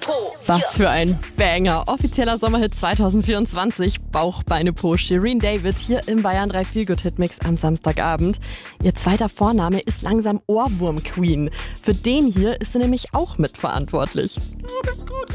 Po. Was für ein Banger. Offizieller Sommerhit 2024. Bauch, Beine, Po. Shirin David hier im Bayern 3 Feelgood Hitmix am Samstagabend. Ihr zweiter Vorname ist langsam Ohrwurm Queen. Für den hier ist sie nämlich auch mitverantwortlich. Du bist gut